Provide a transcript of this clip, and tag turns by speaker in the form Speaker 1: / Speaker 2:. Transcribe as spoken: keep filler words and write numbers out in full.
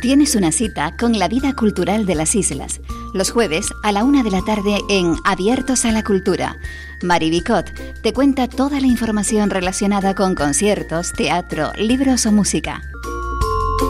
Speaker 1: Tienes una cita con la vida cultural de las islas. Los jueves a la una de la tarde en Abiertos a la Cultura. Mari Bicot te cuenta toda la información relacionada con conciertos, teatro, libros o música.